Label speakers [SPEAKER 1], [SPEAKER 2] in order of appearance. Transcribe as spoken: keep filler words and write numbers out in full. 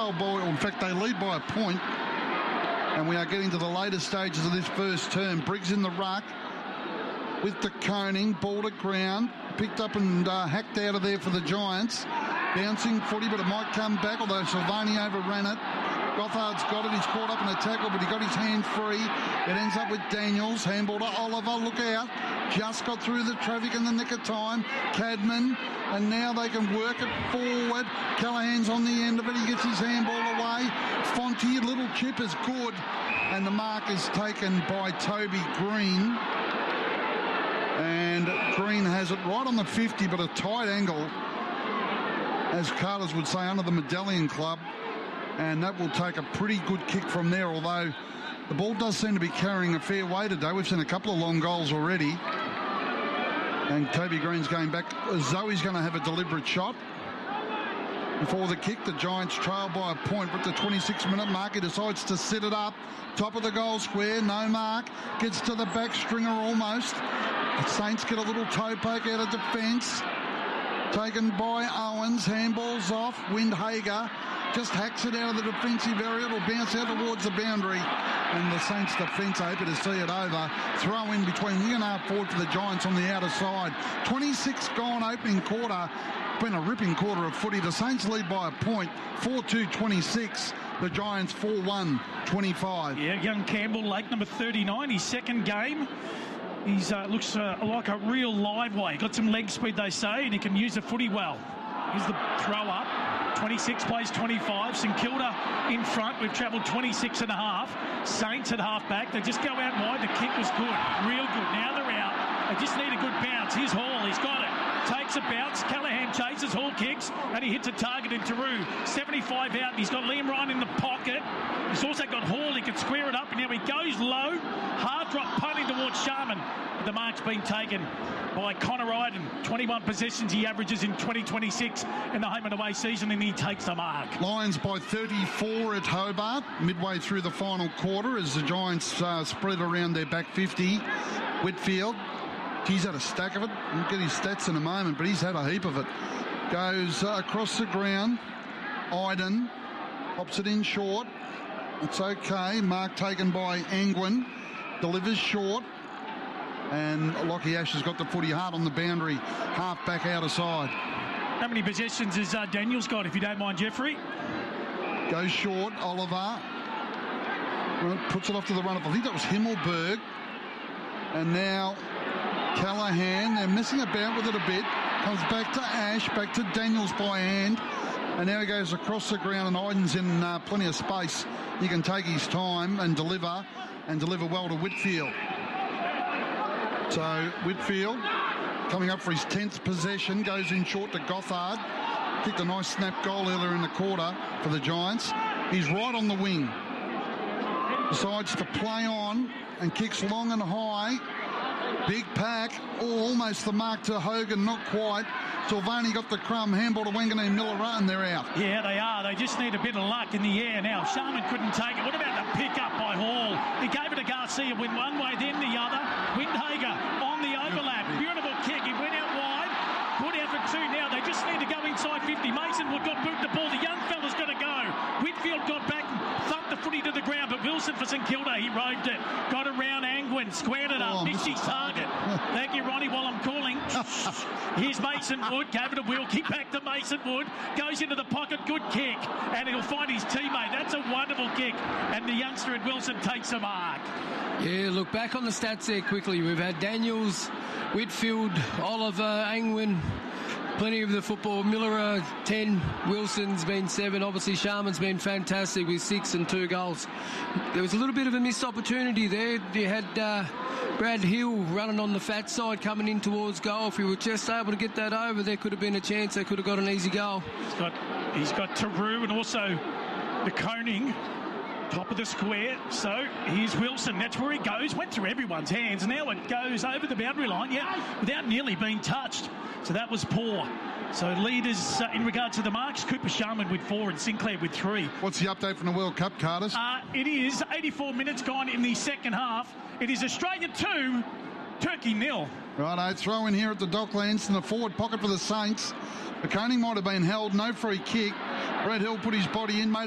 [SPEAKER 1] trail by, in fact, they lead by a point, and we are getting to the later stages of this first term. Briggs in the ruck with the coning, ball to ground, picked up and uh, hacked out of there for the Giants. Bouncing footy, but it might come back, although Silvani overran it. Gothard's got it. He's caught up in a tackle, but he got his hand free. It ends up with Daniels. Handball to Oliver. Look out. Just got through the traffic in the nick of time. Cadman. And now they can work it forward. Callahan's on the end of it. He gets his handball away. Fonte, little chip is good. And the mark is taken by Toby Green. And Green has it right on the fifty, but a tight angle, as Carters would say, under the Medallion Club. And that will take a pretty good kick from there, although the ball does seem to be carrying a fair way today. We've seen a couple of long goals already. And Toby Green's going back. Zoe's going to have a deliberate shot. Before the kick, the Giants trail by a point. But the twenty-six minute mark, he decides to set it up. Top of the goal square, no mark. Gets to the back stringer almost. The Saints get a little toe poke out of defence. Taken by Owens. Handball's off. Windhager just hacks it out of the defensive area. It'll bounce out towards the boundary. And the Saints defence are happy to see it over. Throw in between wing and half forward for the Giants on the outer side. twenty-six gone opening quarter. Been a ripping quarter of footy. The Saints lead by a point. four two twenty-six. The Giants four one twenty-five.
[SPEAKER 2] Yeah, young Campbell, late number thirty-nine, his second game. He uh, looks uh, like a real live weight. Got some leg speed, they say, and he can use the footy well. Here's the throw up. twenty-six plays twenty-five. St Kilda in front. We've travelled twenty-six and a half. Saints at half back. They just go out wide. The kick was good. Real good. Now they're out. They just need a good bounce. Here's Hall. He's got it. Takes a bounce. Callahan chases. Hall kicks. And he hits a target in Taru. seventy-five out. He's got Liam Ryan in the pocket. He's also got Hall. He can square it up. And now he goes low. Hard drop punting towards Sharman. The mark's been taken by Connor Iden. twenty-one possessions he averages in twenty twenty-six in the home and away season, and he takes the mark.
[SPEAKER 1] Lions by thirty-four at Hobart, midway through the final quarter as the Giants uh, spread around their back fifty. Whitfield, he's had a stack of it. We'll get his stats in a moment, but he's had a heap of it. Goes uh, across the ground. Iden pops it in short. It's okay. Mark taken by Angwin. Delivers short. And Lockie Ash has got the footy hard on the boundary, half back outer side.
[SPEAKER 2] How many possessions has uh, Daniels got, if you don't mind, Jeffrey?
[SPEAKER 1] Goes short, Oliver. Puts it off to the run-up. I think that was Himmelberg. And now Callahan. They're messing about with it a bit. Comes back to Ash, back to Daniels by hand. And now he goes across the ground, and Iden's in uh, plenty of space. He can take his time and deliver, and deliver well to Whitfield. So Whitfield, coming up for his tenth possession, goes in short to Gothard. Kicked a nice snap goal earlier in the quarter for the Giants. He's right on the wing. Decides to play on and kicks long and high. Big pack. Oh, almost the mark to Hogan, not quite. Silvani got the crumb. Handball to Wanganeen Miller, and they're out.
[SPEAKER 2] Yeah, they are. They just need a bit of luck in the air now. Sharman couldn't take it. What about the pick up by Hall? He gave it to Garcia, went one way, then the other. Windhager on the overlap. Beautiful kick. He went out wide. Put out for two now. They just need to go inside fifty. Masonwood got boot the ball. The young fella's got to go. Whitfield got back and thumped the footy to the ground, but Wilson for St Kilda, he roved it. Got around Angwin, squared it up, oh, missed his target. Thank you, Ronnie, while I'm calling. Here's Mason Wood, gave it a wheel, kick back to Mason Wood, goes into the pocket, good kick, and he'll find his teammate. That's a wonderful kick, and the youngster at Wilson takes a mark.
[SPEAKER 3] Yeah, look, back on the stats there quickly. We've had Daniels, Whitfield, Oliver, Angwin, plenty of the football. Miller, uh, ten. Wilson's been seven. Obviously, Sharman's been fantastic with six and two goals. There was a little bit of a missed opportunity there. You had uh, Brad Hill running on the fat side coming in towards goal. If he were just able to get that over, there could have been a chance. They could have got an easy goal.
[SPEAKER 2] He's got, he's got Taru and also the Koning. Top of the square, so here's Wilson. That's where he goes. Went through everyone's hands. Now it goes over the boundary line, yeah, without nearly being touched. So that was poor. So leaders uh, in regards to the marks, Cooper Sharman with four and Sinclair with three.
[SPEAKER 1] What's the update from the World Cup, Carters?
[SPEAKER 2] Uh, it is eighty-four minutes gone in the second half. It is Australia two, Turkey nil.
[SPEAKER 1] Righto, throw in here at the Docklands in the forward pocket for the Saints. The Koning might have been held, no free kick. Brad Hill put his body in, made